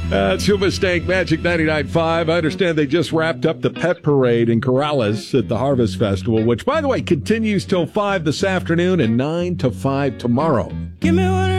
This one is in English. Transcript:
That's Hoobastank Magic 99.5. I understand they just wrapped up the pet parade in Corrales at the Harvest Festival, which, by the way, continues till 5 this afternoon and 9 to 5 tomorrow. Give me one.